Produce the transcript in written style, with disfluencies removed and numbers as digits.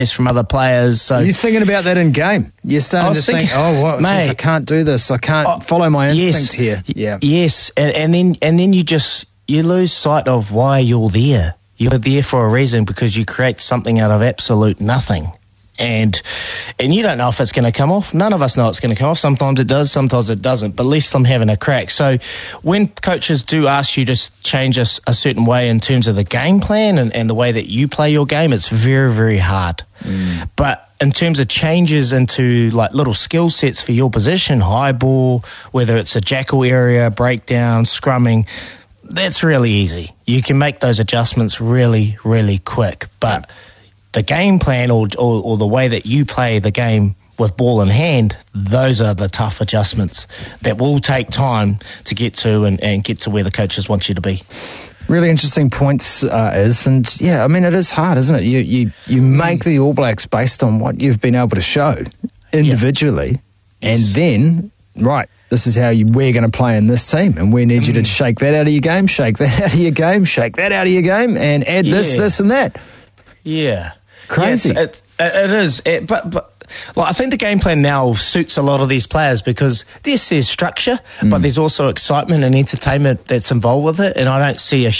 from other players. So you're thinking about that in game. You're starting to think, mate, I can't do this. I can't follow my instinct here. Yeah. Yes, and then you lose sight of why you're there. You're there for a reason, because you create something out of absolute nothing. And you don't know if it's going to come off. None of us know it's going to come off. Sometimes it does, sometimes it doesn't. But at least I'm having a crack. So when coaches do ask you to change a certain way in terms of the game plan and the way that you play your game, it's very, very hard. But in terms of changes into like little skill sets for your position, high ball, whether it's a jackal area, breakdown, scrumming, that's really easy. You can make those adjustments really, really quick. But the game plan or the way that you play the game with ball in hand, those are the tough adjustments that will take time to get to and get to where the coaches want you to be. Really interesting points, and yeah, I mean, it is hard, isn't it? You make the All Blacks based on what you've been able to show individually, and then, right, this is how we're going to play in this team, and we need you to shake that out of your game, shake that out of your game, shake that out of your game, and add this, and that. Yeah. Crazy. Yes, it is. But like, I think the game plan now suits a lot of these players, because there's structure, but there's also excitement and entertainment that's involved with it, and I don't see a